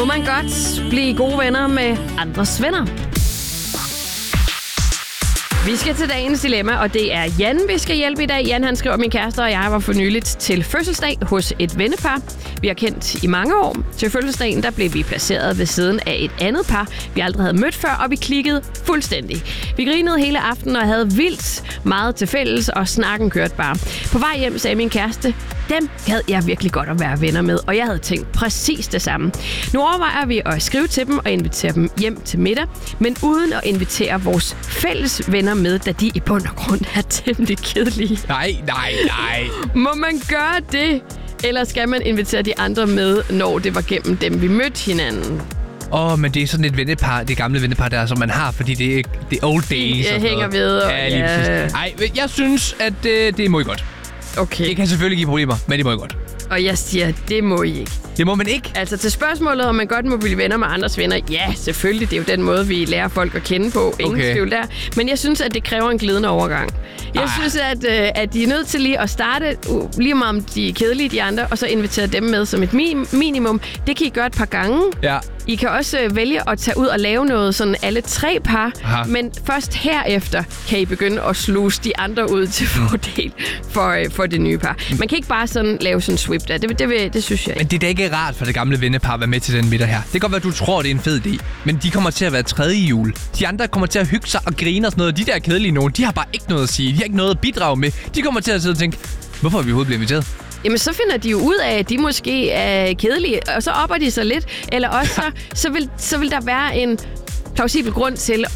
Må man godt blive gode venner med andres venner? Vi skal til dagens dilemma, og det er Jan, vi skal hjælpe i dag. Jan, han skriver, min kæreste og jeg var for nyligt til fødselsdag hos et vennepar. Vi har kendt i mange år. Til fødselsdagen, der blev vi placeret ved siden af et andet par, vi aldrig havde mødt før, og vi klikkede fuldstændig. Vi grinede hele aftenen og havde vildt meget til fælles, og snakken kørte bare. På vej hjem sagde min kæreste, dem gad jeg virkelig godt at være venner med, og jeg havde tænkt præcis det samme. Nu overvejer vi at skrive til dem og invitere dem hjem til middag, men uden at invitere vores fælles venner med, da de i bund og grund er temmelig kedelige. Nej. Må man gøre det? Eller skal man invitere de andre med, når det var gennem dem, vi mødte hinanden? Men det er sådan et vennepar, det gamle vennepar der, som man har, fordi det er old days. Jeg hænger ved. Ja, lige præcis. Nej, jeg synes, at det må I godt. Okay. Det kan selvfølgelig give problemer, men det må I godt. Og jeg siger, det må I ikke. Det må man ikke? Altså til spørgsmålet, om man godt må blive venner med andres venner. Ja, selvfølgelig. Det er jo den måde, vi lærer folk at kende på. Ingen tvivl der. Men jeg synes, at det kræver en glidende overgang. Jeg synes, at de er nødt til lige at starte, lige meget om de er kedelige, de andre, og så invitere dem med som et minimum. Det kan I gøre et par gange. Ja. I kan også vælge at tage ud og lave noget sådan alle 3 par. Aha. Men først herefter kan I begynde at sluse de andre ud til fordel for det nye par. Man kan ikke bare sådan lave sådan en swip der. Det synes jeg ikke. Men det er da ikke rart for det gamle vennepar at være med til den middag her. Det kan godt være, at du tror, det er en fed idé. Men de kommer til at være tredje jul. De andre kommer til at hygge sig og grine og sådan noget. De der kedelige nogen, de har bare ikke noget at sige. De har ikke noget at bidrage med. De kommer til at sidde og tænke, hvorfor er vi overhovedet blevet inviteret? Jamen, så finder de jo ud af, at de måske er kedelige, og så opper de sig lidt. Eller også, så vil der være en plausibel grund til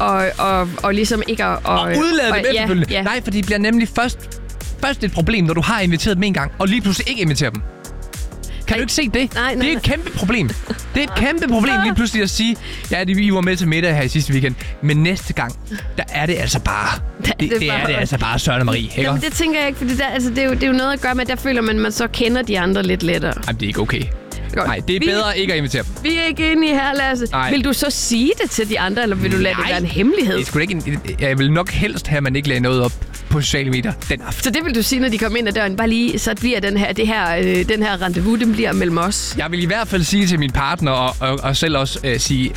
at ligesom ikke at udlade dem efterfølgende. Ja. Nej, for det bliver nemlig først et problem, når du har inviteret dem en gang, og lige pludselig ikke inviterer dem. Kan du ikke se det? Nej. Det er et kæmpe problem. Det er et kæmpe problem lige pludselig at sige, ja, vi var med til middag her i sidste weekend, men næste gang, der er det altså bare... Det er det altså bare Søren og Marie, ikke? Jamen, det tænker jeg ikke, for det er jo noget at gøre med, at der føler man så kender de andre lidt lettere. Jamen, det er ikke okay. Godt. Nej, det er bedre ikke at invitere dem. Vi er ikke enige her, Lasse. Nej. Vil du så sige det til de andre, eller vil du lade det være en hemmelighed? Det skulle ikke jeg vil nok helst have, at man ikke lagde noget op på sociale medier den aften. Så det vil du sige, når de kommer ind ad døren, bare lige, så bliver den her rendezvous, den bliver mellem os? Jeg vil i hvert fald sige til min partner, og selv også sige,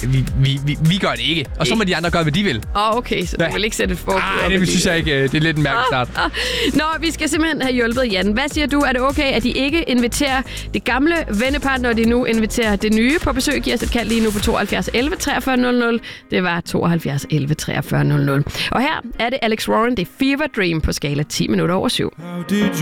vi gør det ikke. Og så må de andre gøre, hvad de vil. Okay, så du vil ikke sætte et forbud? Nej, det synes jeg ikke. Det er lidt en mærkelig start. Nå, vi skal simpelthen have hjulpet Jan. Hvad siger du? Er det okay, at de ikke inviterer det gamle vennepar, når de nu inviterer det nye på besøg? Giv os et kald lige nu på 72 11 43 00. Det var 72 11 43 00. Og her er det Alex Warren, det er Fever Dream på skala 10 minutter over 7.